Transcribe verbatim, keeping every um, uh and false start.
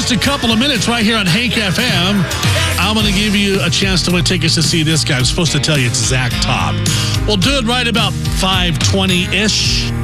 just a couple of minutes right here on Hank F M. I'm going to give you a chance to win tickets to see this guy. I'm supposed to tell you it's Zach Top. We'll do it right about five twenty-ish.